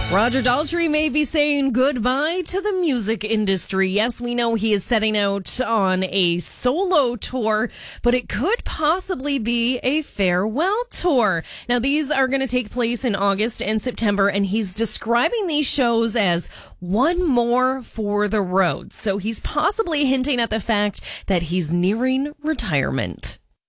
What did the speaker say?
Roger Daltrey may be saying goodbye to the music industry. Yes, we know he is setting out on a solo tour, but it could possibly be a farewell tour. Now, these are going to take place in August and September, and he's describing these shows as one more for the road. So he's possibly hinting at the fact that he's nearing retirement.